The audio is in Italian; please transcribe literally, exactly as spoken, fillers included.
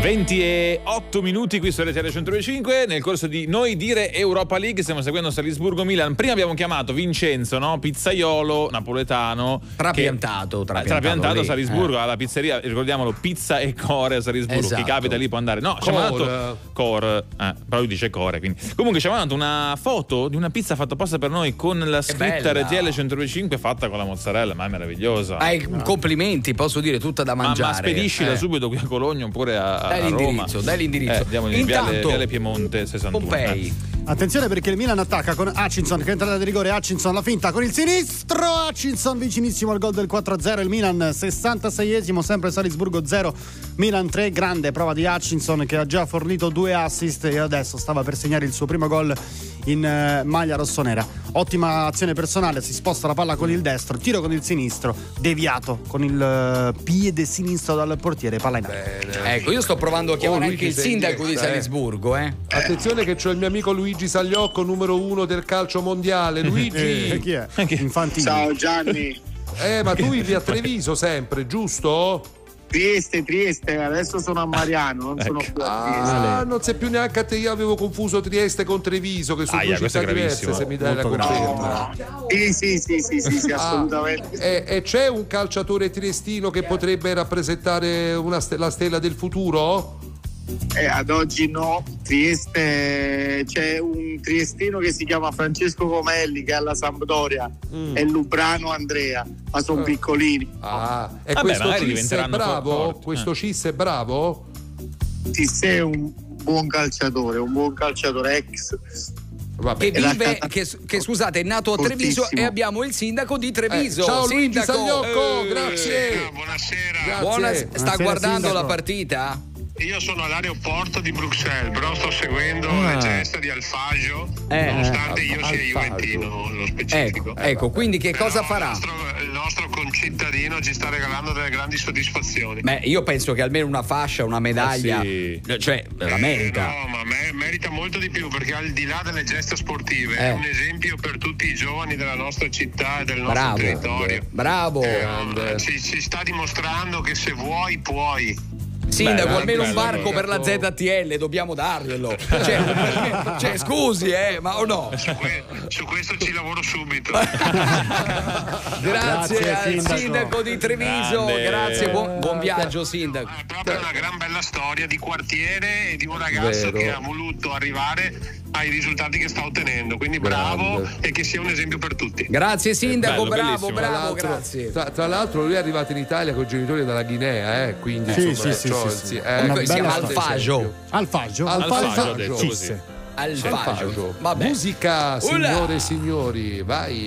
ventotto minuti qui su R T L centodue e cinque. Nel corso di Noi Dire Europa League stiamo seguendo Salisburgo-Milan. Prima abbiamo chiamato Vincenzo, no? Pizzaiolo napoletano, trapiantato che, trapiantato, trapiantato a lì. Salisburgo, eh. alla pizzeria, ricordiamolo, Pizza e Core a Salisburgo. Esatto. Chi capita lì può andare. No, ci ha mandato Core, eh, però lui dice Core, quindi. Comunque ci ha mandato una foto di una pizza fatta apposta per noi con la scritta R T L centodue e cinque fatta con la mozzarella, ma è meravigliosa. Hai no. complimenti, posso dire, tutta da mangiare. Ma, ma spediscila eh. subito qui a Cologno oppure a, a dai Roma. l'indirizzo, dai l'indirizzo. Eh, diamo Intanto, viale, viale Piemonte sessantuno. Pompei. Eh. Attenzione perché il Milan attacca con Hutchinson che è entrata di rigore. Hutchinson la finta con il sinistro. Hutchinson vicinissimo al gol del quattro a zero. Il Milan sessantaseiesimo, sempre Salisburgo zero Milan tre. Grande prova di Hutchinson che ha già fornito due assist e adesso stava per segnare il suo primo gol in uh, maglia rossonera. Ottima azione personale, si sposta la palla con il destro, tiro con il sinistro, deviato con il uh, piede sinistro dal portiere, palla in alto. Ecco, io sto provando a chiamare oh, anche il sindaco di Salisburgo, eh. Attenzione che c'ho il mio amico Luigi Sagliocco, numero uno del calcio mondiale. Luigi! Eh, chi è? Infantino. Ciao Gianni. Eh, ma tu vivi a Treviso sempre, giusto? Trieste, Trieste, adesso sono a Mariano, non sono più a Trieste. Ah, non sei più neanche a te, io avevo confuso Trieste con Treviso, che sono Aia, due città diverse, se mi dai la conferma. No. Sì, sì, sì, sì, sì, sì, assolutamente. Ah, e, e c'è un calciatore triestino che potrebbe rappresentare una st- la stella del futuro? Eh, ad oggi no. Trieste, c'è un triestino che si chiama Francesco Comelli che è alla Sampdoria, mm. e Lubrano Andrea, ma sono piccolini. Ah, e Vabbè, questo Cis è bravo? forti. Questo eh. Cis è bravo? Cis è un buon calciatore, un buon calciatore ex. Vabbè. Che vive, che, che scusate, è nato a Treviso e abbiamo il sindaco di Treviso. Eh, ciao sindaco. Luigi Sagliocco, eh, grazie. Eh, buonasera. Grazie. Buona, sta Buonasera, guardando sindaco. la partita? Io sono all'aeroporto di Bruxelles, però sto seguendo Ah. le gesta di Alfagio, Eh. nonostante io sia Alfagio. juventino nello specifico. Ecco, ecco, quindi che Però cosa farà? Il nostro, il nostro concittadino ci sta regalando delle grandi soddisfazioni. Beh, io penso che almeno una fascia, una medaglia, Eh sì. cioè, la merita. Eh, no, ma me- merita molto di più, perché al di là delle gesta sportive Eh. è un esempio per tutti i giovani della nostra città e del nostro Bravo, territorio. bravo. Eh, ci, ci sta dimostrando che se vuoi puoi. Sindaco, Beh, almeno un bello, barco bello. per la Z T L, dobbiamo darglielo. Cioè, perché- cioè, scusi, eh, ma o no? Su, que- su questo ci lavoro subito. Grazie, Grazie, al sindaco. sindaco. di Treviso, Grande. grazie, buon, buon viaggio sindaco. È proprio una gran bella storia di quartiere e di un ragazzo Vero. che ha voluto arrivare ai risultati che sta ottenendo, quindi bravo. Grande. E che sia un esempio per tutti. Grazie sindaco, Bello, bravo, bellissimo. Tra bravo, l'altro- grazie. Tra, tra l'altro lui è arrivato in Italia con i genitori dalla Guinea, eh, quindi Sì, insomma, sì, sì, ciò, sì, sì. eh, Comunque si bella chiama storia. Alfagio. Alfagio. Alfagio, ho detto Cisse. così. Alfagio. Alfagio. Vabbè. Musica, Ula. signore e signori, vai.